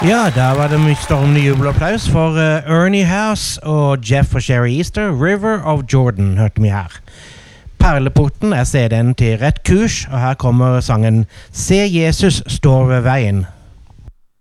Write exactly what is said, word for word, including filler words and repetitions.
Ja, der var det mye stormende jubelapplaus for uh, Ernie House og Jeff og Sherry Easter. River of Jordan hørte vi her. Perleporten er C D-en til Rett Kurs, og her kommer sangen Se Jesus står ved veien.